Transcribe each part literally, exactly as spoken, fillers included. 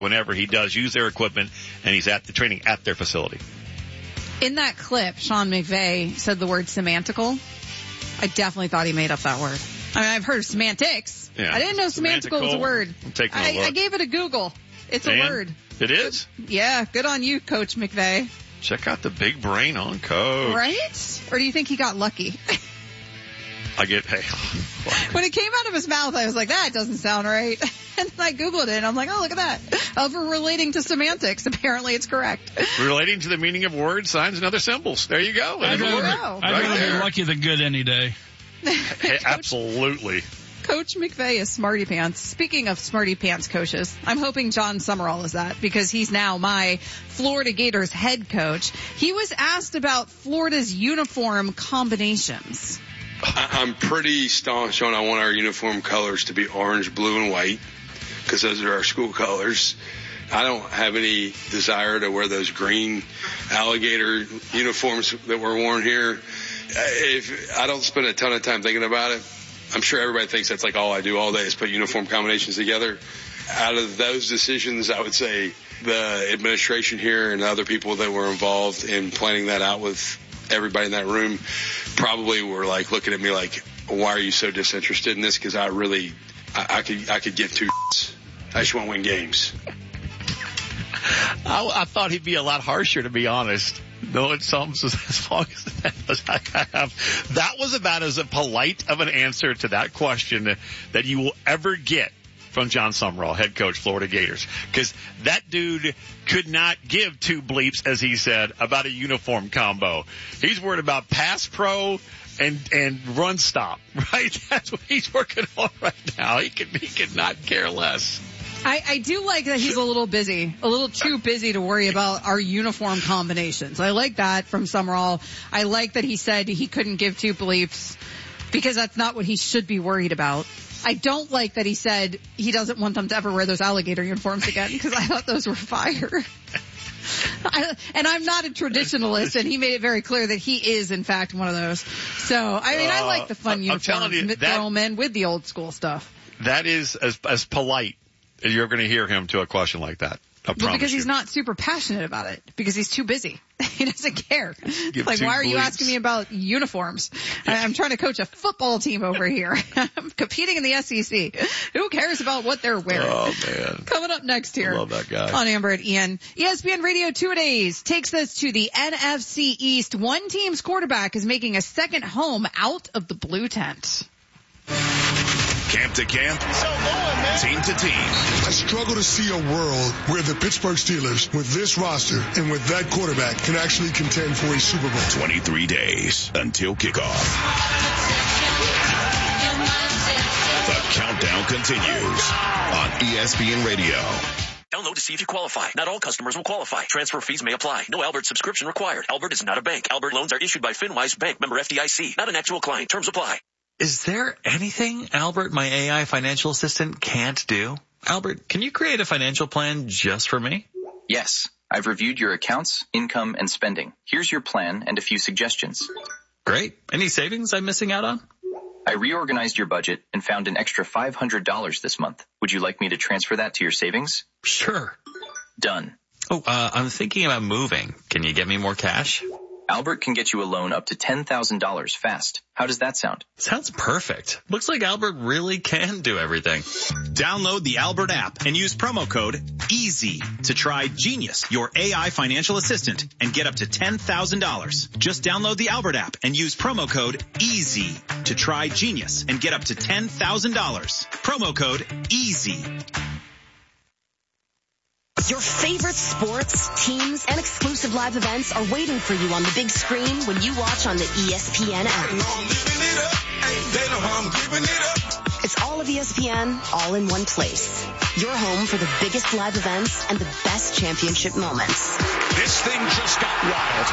whenever he does use their equipment and he's at the training at their facility. In that clip, Sean McVay said the word semantical. I definitely thought he made up that word. I mean, I've heard of semantics. Yeah. I didn't know semantical, semantical was a word. I'm taking a I, look. I gave it a Google. It's and a word. It is? Yeah, good on you, Coach McVay. Check out the big brain on Coach. Right? Or do you think he got lucky? I get, hey. When it came out of his mouth, I was like, that doesn't sound right. And then I Googled it, and I'm like, oh, look at that. Over relating to semantics, apparently it's correct. Relating to the meaning of words, signs, and other symbols. There you go. I'd rather, go. I'd right rather there. be lucky than good any day. Hey, absolutely. Coach McVay is smarty pants. Speaking of smarty pants coaches, I'm hoping John Summerall is that because he's now my Florida Gators head coach. He was asked about Florida's uniform combinations. I'm pretty staunch on I want our uniform colors to be orange, blue, and white because those are our school colors. I don't have any desire to wear those green alligator uniforms that were worn here. If I don't spend a ton of time thinking about it, I'm sure everybody thinks that's like all I do all day is put uniform combinations together. Out of those decisions, I would say the administration here and other people that were involved in planning that out with everybody in that room probably were like looking at me like, why are you so disinterested in this? Because I really, I, I could, I could give two shits. I just want to win games. I, I thought he'd be a lot harsher, to be honest. No, it's something as long as that was, I have. That was about as polite of an answer to that question that you will ever get from John Summerall, head coach, Florida Gators. Because that dude could not give two bleeps, as he said, about a uniform combo. He's worried about pass pro and and run stop, right? That's what he's working on right now. He could he could not care less. I, I do like that he's a little busy, a little too busy to worry about our uniform combinations. I like that from Summerall. I like that he said he couldn't give two bleeps because that's not what he should be worried about. I don't like that he said he doesn't want them to ever wear those alligator uniforms again because I thought those were fire. I, and I'm not a traditionalist, and he made it very clear that he is, in fact, one of those. So, I mean, I like the fun uh, uniforms, you, that, throw them in with the old school stuff. That is as, as polite as you're going to hear him to a question like that. I well, because you. he's not super passionate about it, because he's too busy. He doesn't care. Give like, why are bleeps. you asking me about uniforms? I'm trying to coach a football team over here. I'm competing in the S E C. Who cares about what they're wearing? Oh, man. Coming up next here. I love that guy. On Amber at Ian. E S P N Radio Two-A-Days takes us to the N F C East. One team's quarterback is making a second home out of the blue tent. Camp to camp, team to team. I struggle to see a world where the Pittsburgh Steelers, with this roster and with that quarterback, can actually contend for a Super Bowl. twenty-three days until kickoff. The countdown continues on E S P N Radio. Download to see if you qualify. Not all customers will qualify. Transfer fees may apply. No Albert subscription required. Albert is not a bank. Albert loans are issued by FinWise Bank, member F D I C. Not an actual client. Terms apply. Is there anything Albert, my A I financial assistant, can't do? Albert, can you create a financial plan just for me? Yes. I've reviewed your accounts, income, and spending. Here's your plan and a few suggestions. Great. Any savings I'm missing out on? I reorganized your budget and found an extra five hundred dollars this month. Would you like me to transfer that to your savings? Sure. Done. Oh, uh, I'm thinking about moving. Can you get me more cash? Albert can get you a loan up to ten thousand dollars fast. How does that sound? Sounds perfect. Looks like Albert really can do everything. Download the Albert app and use promo code EASY to try Genius, your A I financial assistant, and get up to ten thousand dollars. Just download the Albert app and use promo code EASY to try Genius and get up to ten thousand dollars. Promo code EASY. Your favorite sports, teams, and exclusive live events are waiting for you on the big screen when you watch on the E S P N app. It's all of E S P N, all in one place. Your home for the biggest live events and the best championship moments. This thing just got wild.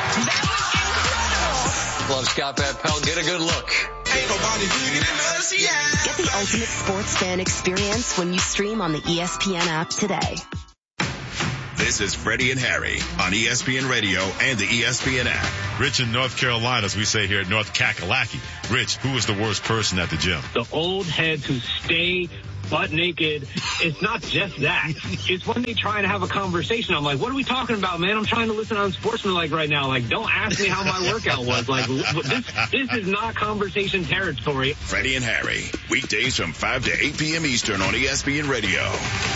That was incredible. Love Scott Van Pelt. Get a good look. Ain't nobody bigger than us, yeah. Get the ultimate sports fan experience when you stream on the E S P N app today. This is Freddie and Harry on E S P N Radio and the E S P N app. Rich in North Carolina, as we say here at North Kakalaki. Rich, who was the worst person at the gym? The old heads who stay butt naked. It's not just that. It's when they try and have a conversation. I'm like, what are we talking about, man? I'm trying to listen on Sportsmanlike right now. Like, don't ask me how my workout was. Like, this, this is not conversation territory. Freddie and Harry, weekdays from five to eight p.m. Eastern on E S P N Radio.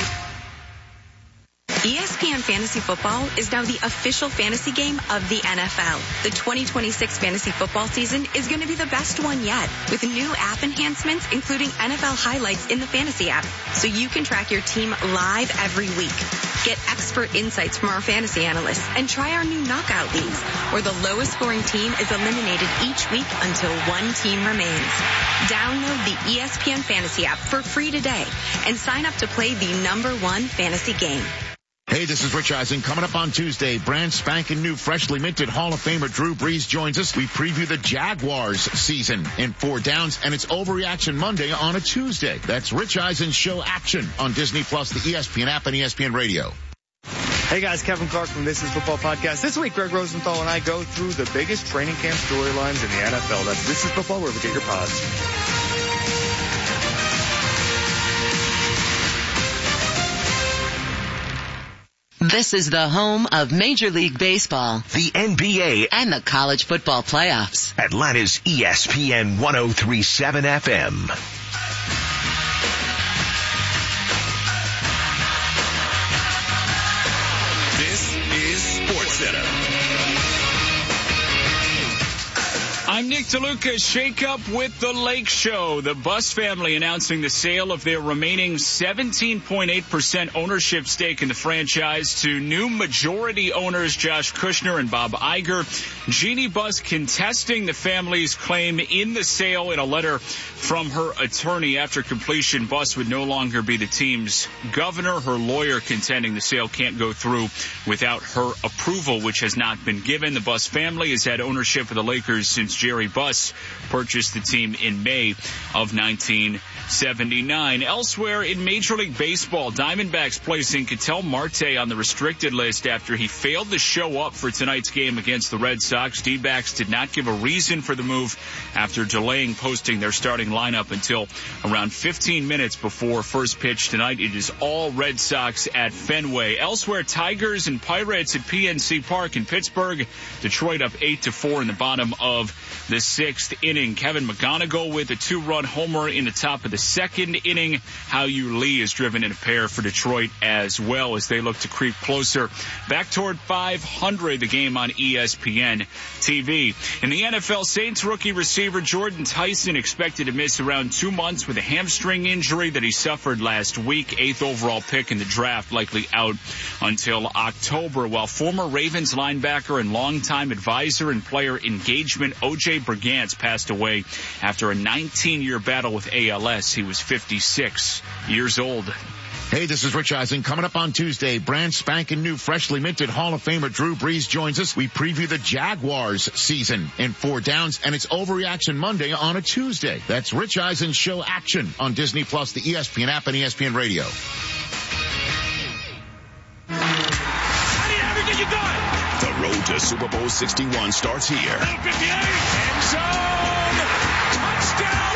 E S P N Fantasy Football is now the official fantasy game of the N F L. The twenty twenty-six fantasy football season is going to be the best one yet, with new app enhancements, including N F L highlights in the fantasy app, so you can track your team live every week. Get expert insights from our fantasy analysts and try our new knockout leagues, where the lowest scoring team is eliminated each week until one team remains. Download the E S P N Fantasy app for free today and sign up to play the number one fantasy game. Hey, this is Rich Eisen. Coming up on Tuesday, brand spanking new, freshly minted Hall of Famer Drew Brees joins us. We preview the Jaguars season in four downs, and it's Overreaction Monday on a Tuesday. That's Rich Eisen's show Action on Disney Plus, the E S P N app, and E S P N Radio. Hey guys, Kevin Clark from This Is Football Podcast. This week, Greg Rosenthal and I go through the biggest training camp storylines in the N F L. That's This Is Football, wherever you get your pods. This is the home of Major League Baseball, the N B A, and the college football playoffs. Atlanta's E S P N one oh three point seven F M. This is SportsCenter. I'm Nick DeLuca. Shake up with the Lake Show. The Buss family announcing the sale of their remaining seventeen point eight percent ownership stake in the franchise to new majority owners Josh Kushner and Bob Iger. Jeannie Buss contesting the family's claim in the sale in a letter from her attorney. After completion, Buss would no longer be the team's governor. Her lawyer contending the sale can't go through without her approval, which has not been given. The Buss family has had ownership of the Lakers since Jerry Buss purchased the team in May of nineteen seventy-nine. Elsewhere in Major League Baseball, Diamondbacks placing Ketel Marte on the restricted list after he failed to show up for tonight's game against the Red Sox. D-backs did not give a reason for the move after delaying posting their starting lineup until around fifteen minutes before first pitch tonight. It is all Red Sox at Fenway. Elsewhere, Tigers and Pirates at P N C Park in Pittsburgh. Detroit up eight to four in the bottom of the sixth inning. Kevin McGonigal with a two-run homer in the top of the second inning. Hao-Yu Lee is driven in a pair for Detroit as well as they look to creep closer back toward five hundred. The game on E S P N T V. In the N F L, Saints rookie receiver Jordan Tyson expected to miss around two months with a hamstring injury that he suffered last week. Eighth overall pick in the draft, likely out until October, while former Ravens linebacker and longtime advisor and player engagement O J Brigance passed away after a nineteen-year battle with A L S. He was fifty-six years old. Hey, this is Rich Eisen. Coming up on Tuesday, brand spanking new, freshly minted Hall of Famer Drew Brees joins us. We preview the Jaguars season in four downs, and it's Overreaction Monday on a Tuesday. That's Rich Eisen's show Action on Disney Plus, the E S P N app, and E S P N Radio. I need everything you got. The road to Super Bowl sixty-one starts here. End zone. Touchdown.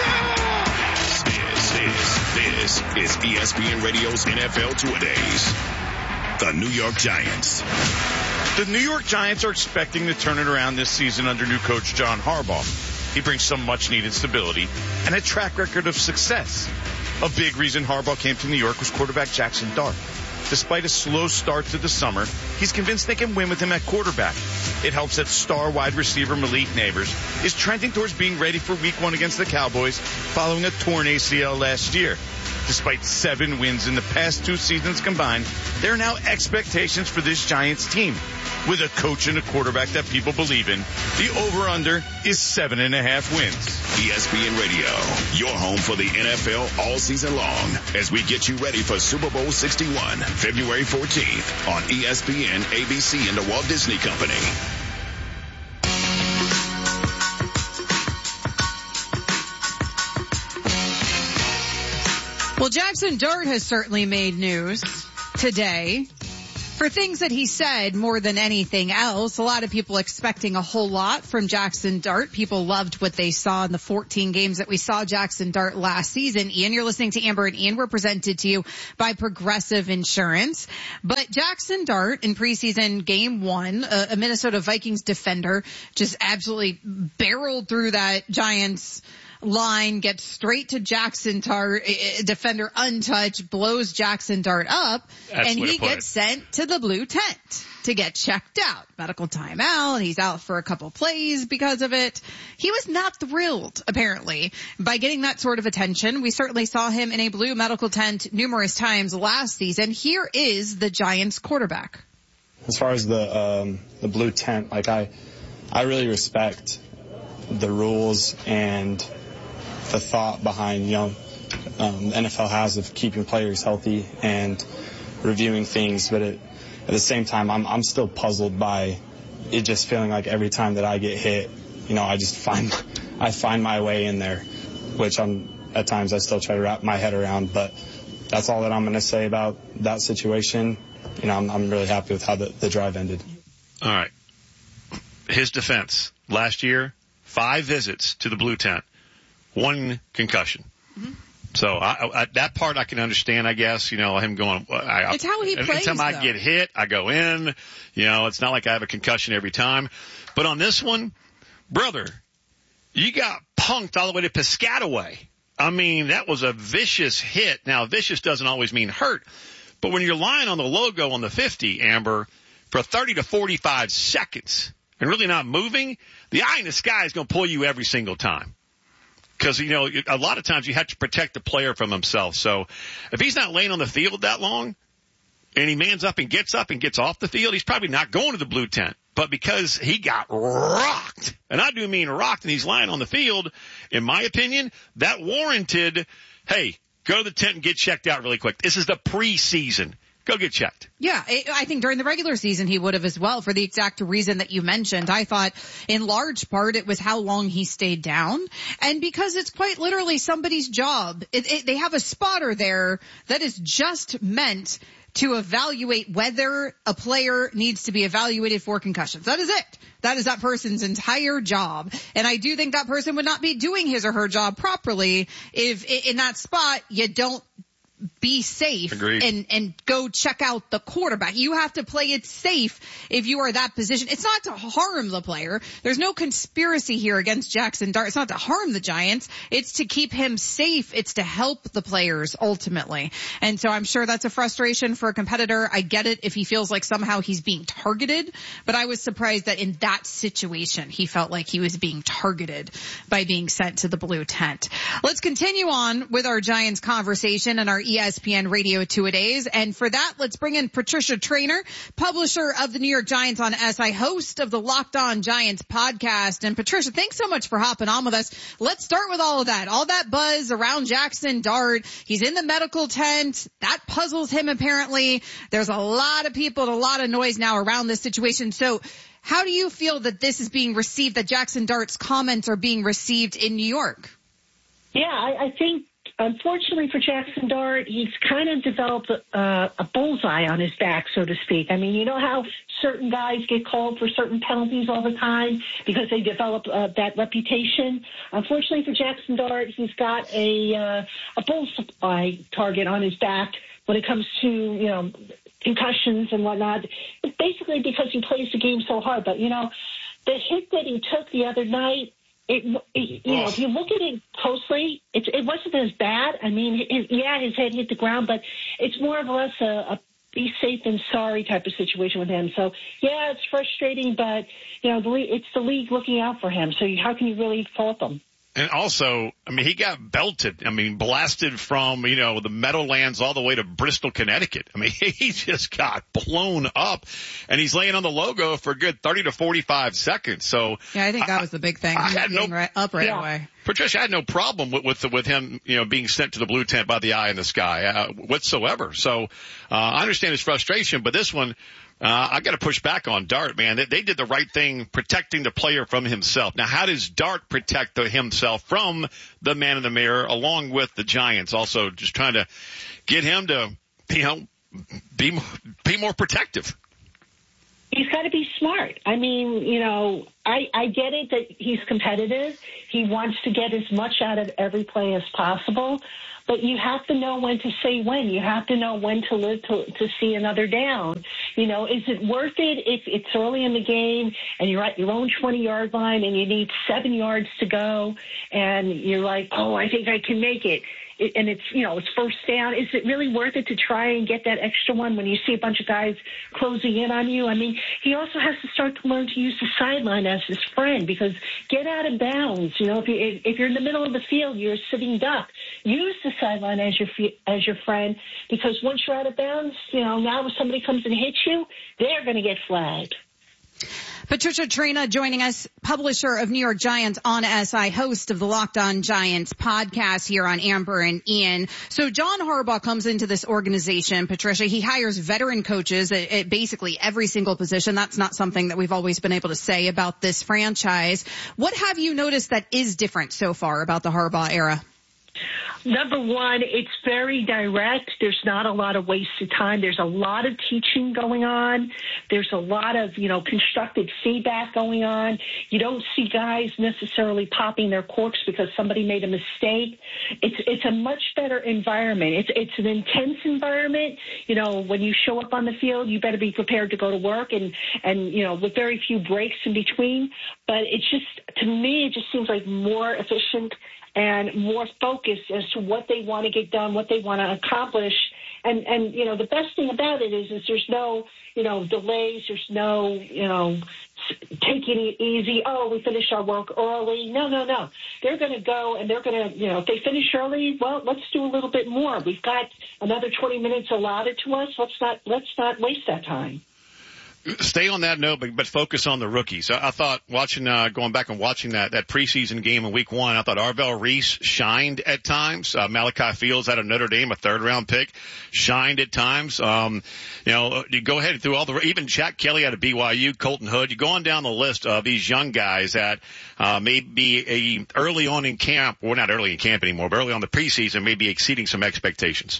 This, this is E S P N Radio's N F L Two-A-Days. The New York Giants. The New York Giants are expecting to turn it around this season under new coach John Harbaugh. He brings some much-needed stability and a track record of success. A big reason Harbaugh came to New York was quarterback Jackson Dart. Despite a slow start to the summer, he's convinced they can win with him at quarterback. It helps that star wide receiver Malik Neighbors is trending towards being ready for week one against the Cowboys following a torn A C L last year. Despite seven wins in the past two seasons combined, there are now expectations for this Giants team. With a coach and a quarterback that people believe in, the over-under is seven and a half wins. E S P N Radio, your home for the N F L all season long, as we get you ready for Super Bowl sixty-one, February fourteenth on E S P N, A B C, and the Walt Disney Company. Well, Jackson Dart has certainly made news today. for things that he said more than anything else. A lot of people expecting a whole lot from Jackson Dart. People loved what they saw in the fourteen games that we saw Jackson Dart last season. Ian, you're listening to Amber and Ian. We're presented to you by Progressive Insurance. But Jackson Dart in preseason game one, a, a Minnesota Vikings defender, just absolutely barreled through that Giants line, gets straight to Jackson Dart, defender untouched, blows Jackson Dart up, That's and he gets it. sent to the blue tent to get checked out. Medical timeout, and he's out for a couple plays because of it. He was not thrilled, apparently, by getting that sort of attention. We certainly saw him in a blue medical tent numerous times last season. Here is the Giants quarterback. As far as the um, the blue tent, like I, I really respect the rules and the thought behind, you know, um, the N F L has of keeping players healthy and reviewing things. But it, at the same time, I'm I'm still puzzled by it just feeling like every time that I get hit, you know, I just find I find my way in there, which I'm at times I still try to wrap my head around. But that's all that I'm going to say about that situation. You know, I'm, I'm really happy with how the, the drive ended. All right. His defense last year, five visits to the blue tent. One concussion. Mm-hmm. So I, I, that part I can understand, I guess. You know, him going. I, it's how he plays. Anytime I though. get hit, I go in. You know, it's not like I have a concussion every time. But on this one, brother, you got punked all the way to Piscataway. I mean, that was a vicious hit. Now, vicious doesn't always mean hurt, but when you're lying on the logo on the fifty, Amber, for thirty to forty-five seconds and really not moving, the eye in the sky is going to pull you every single time. Because, you know, a lot of times you have to protect the player from himself. So if he's not laying on the field that long and he mans up and gets up and gets off the field, he's probably not going to the blue tent. But because he got rocked, and I do mean rocked, and he's lying on the field, in my opinion, that warranted, hey, go to the tent and get checked out really quick. This is the preseason. Go get checked. Yeah, I think during the regular season he would have as well for the exact reason that you mentioned. I thought in large part it was how long he stayed down, and because it's quite literally somebody's job. It, it, they have a spotter there that is just meant to evaluate whether a player needs to be evaluated for concussions. That is it. That is that person's entire job. And I do think that person would not be doing his or her job properly if in that spot you don't be safe Agreed. and and go check out the quarterback. You have to play it safe if you are that position. It's not to harm the player. There's no conspiracy here against Jackson Dart. It's not to harm the Giants. It's to keep him safe. It's to help the players ultimately. And so I'm sure that's a frustration for a competitor. I get it if he feels like somehow he's being targeted, but I was surprised that in that situation he felt like he was being targeted by being sent to the blue tent. Let's continue on with our Giants conversation and our E S P N Radio Two-A-Days. And for that, let's bring in Patricia Traynor, publisher of the New York Giants on S I, host of the Locked On Giants podcast. And Patricia, thanks so much for hopping on with us. Let's start with all of that. All that buzz around Jackson Dart. He's in the medical tent. That puzzles him apparently. There's a lot of people and a lot of noise now around this situation. So how do you feel that this is being received, that Jackson Dart's comments are being received in New York? Yeah, I, I think unfortunately for Jackson Dart, he's kind of developed a, a bullseye on his back, so to speak. I mean, you know how certain guys get called for certain penalties all the time because they develop uh, that reputation? Unfortunately for Jackson Dart, he's got a, uh, a bullseye target on his back when it comes to, you know, concussions and whatnot. It's basically because he plays the game so hard. But, you know, the hit that he took the other night, It, it, you know, if you look at it closely, it, it wasn't as bad. I mean, it, yeah, his head hit the ground, but it's more or less a, a be safe than sorry type of situation with him. So, yeah, it's frustrating, but, you know, the league, it's the league looking out for him. So how can you really fault them? And also, I mean, he got belted. I mean, blasted from, you know, the Meadowlands all the way to Bristol, Connecticut. I mean, he just got blown up, and he's laying on the logo for a good thirty to forty-five seconds. So yeah, I think that was the big thing. I, I had no, right, up right yeah. away. Patricia, I had no problem with with, with him, you know, being sent to the blue tent by the eye in the sky uh, whatsoever. So uh, I understand his frustration, but this one, Uh, I got to push back on Dart, man. They, they did the right thing protecting the player from himself. Now, how does Dart protect the, himself from the man in the mirror along with the Giants? Also just trying to get him to, you know, be be more protective. He's got to be smart. I mean, you know, I, I get it that he's competitive. He wants to get as much out of every play as possible. But you have to know when to say when. You have to know when to live to, to see another down. You know, is it worth it if it's early in the game and you're at your own twenty-yard line and you need seven yards to go and you're like, oh, I think I can make it. It, and it's, you know, it's first down. Is it really worth it to try and get that extra one when you see a bunch of guys closing in on you? I mean, he also has to start to learn to use the sideline as his friend, because get out of bounds. You know, if, you, if you're in the middle of the field, you're a sitting duck. Use the sideline as your as your friend, because once you're out of bounds, you know, now if somebody comes and hits you, they're going to get flagged. Patricia Traina joining us, publisher of New York Giants on S I, host of the Locked On Giants podcast here on Amber and Ian. So John Harbaugh comes into this organization, Patricia. He hires veteran coaches at, at basically every single position. That's not something that we've always been able to say about this franchise. What have you noticed that is different so far about the Harbaugh era? Number one, it's very direct. There's not a lot of wasted time. There's a lot of teaching going on. There's a lot of, you know, constructive feedback going on. You don't see guys necessarily popping their corks because somebody made a mistake. It's it's a much better environment. It's it's an intense environment. You know, when you show up on the field, you better be prepared to go to work, and, and you know, with very few breaks in between. But it's just, to me, it just seems like more efficient and more focused as to what they want to get done, what they want to accomplish. And, and, you know, the best thing about it is, is there's no, you know, delays. There's no, you know, taking it easy. Oh, we finished our work early. No, no, no. They're going to go and they're going to, you know, if they finish early, well, let's do a little bit more. We've got another twenty minutes allotted to us. Let's not, let's not waste that time. Stay on that note, but, but focus on the rookies. I, I thought watching, uh, going back and watching that, that preseason game in week one, I thought Arvell Reese shined at times. Uh, Malachi Fields out of Notre Dame, a third round pick, shined at times. Um, you know, you go ahead through all the, even Jack Kelly out of B Y U, Colton Hood, you go on down the list of these young guys that, uh, may be a, early on in camp, or not early in camp anymore, but early on the preseason, may be exceeding some expectations.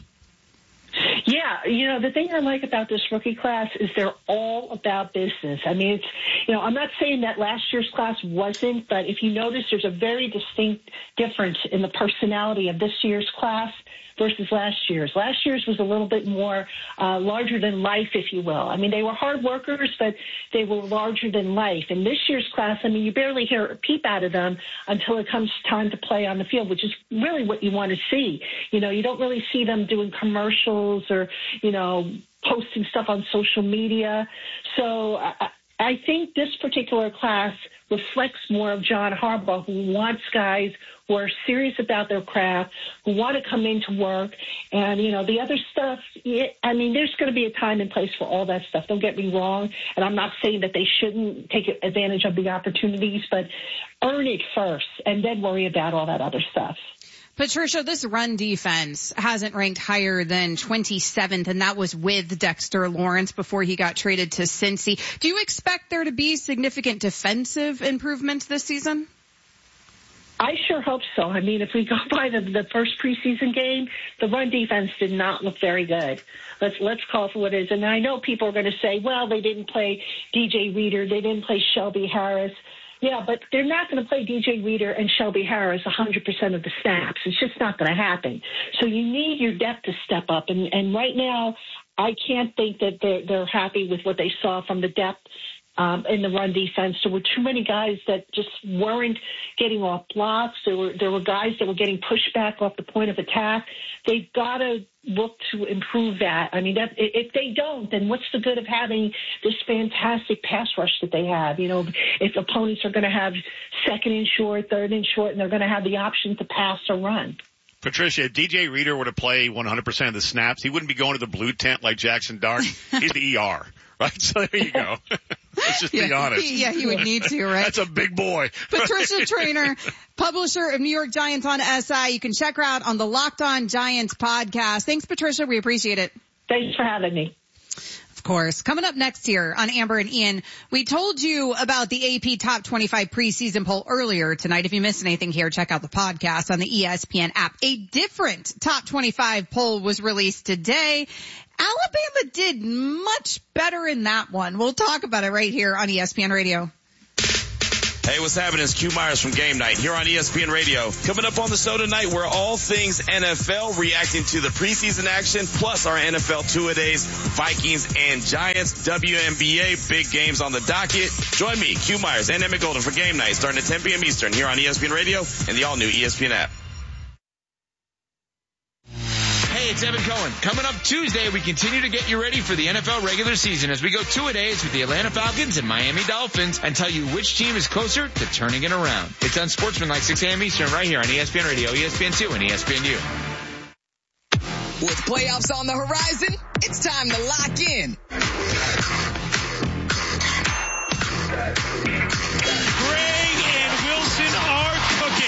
Yeah, you know, the thing I like about this rookie class is they're all about business. I mean, it's, you know, I'm not saying that last year's class wasn't, but if you notice, there's a very distinct difference in the personality of this year's class versus last year's. Last year's was a little bit more uh, larger than life, if you will. I mean, they were hard workers, but they were larger than life. And this year's class, I mean, you barely hear a peep out of them until it comes time to play on the field, which is really what you want to see. You know, you don't really see them doing commercials or, you know, posting stuff on social media. So I, I think this particular class reflects more of John Harbaugh, who wants guys who are serious about their craft, who want to come into work. And, you know, the other stuff, I mean, there's going to be a time and place for all that stuff. Don't get me wrong. And I'm not saying that they shouldn't take advantage of the opportunities, but earn it first and then worry about all that other stuff. Patricia, this run defense hasn't ranked higher than twenty-seventh, and that was with Dexter Lawrence before he got traded to Cincy. Do you expect there to be significant defensive improvements this season? I sure hope so. I mean, if we go by the, the first preseason game, the run defense did not look very good. Let's let's call it for what it is. And I know people are going to say, well, they didn't play D J Reader, they didn't play Shelby Harris. Yeah, but they're not going to play D J Reader and Shelby Harris one hundred percent of the snaps. It's just not going to happen. So you need your depth to step up. And, and right now, I can't think that they're, they're happy with what they saw from the depth um, in the run defense. There were too many guys that just weren't getting off blocks. There were there were guys that were getting pushed back off the point of attack. They've got to look to improve that. I mean, that, if they don't, then what's the good of having this fantastic pass rush that they have? You know, if opponents are going to have second and short, third and short, and they're going to have the option to pass or run. Patricia, if D J Reader were to play one hundred percent of the snaps, he wouldn't be going to the blue tent like Jackson Dart. He's the E R, right? So there you go. Let's just yeah, be honest. He, yeah, he would need to, right? That's a big boy. Patricia Traina, publisher of New York Giants on S I. You can check her out on the Locked On Giants podcast. Thanks, Patricia. We appreciate it. Thanks for having me. course. Coming up next here on Amber and Ian, we told you about the A P Top twenty-five preseason poll earlier tonight. If you missed anything here, check out the podcast on the E S P N app. A different Top twenty-five poll was released today. Alabama did much better in that one. We'll talk about it right here on E S P N Radio. Hey, what's happening? It's Q Myers from Game Night here on E S P N Radio. Coming up on the show tonight, we're all things N F L, reacting to the preseason action, plus our N F L two-a-days, Vikings and Giants, W N B A, big games on the docket. Join me, Q Myers, and Emmett Golden for Game Night, starting at ten p.m. Eastern here on E S P N Radio and the all-new E S P N app. Hey, it's Evan Cohen. Coming up Tuesday, we continue to get you ready for the N F L regular season as we go two-a-days with the Atlanta Falcons and Miami Dolphins and tell you which team is closer to turning it around. It's on Sportsman like six a.m. Eastern right here on E S P N Radio, E S P N two, and E S P N U. With playoffs on the horizon, it's time to lock in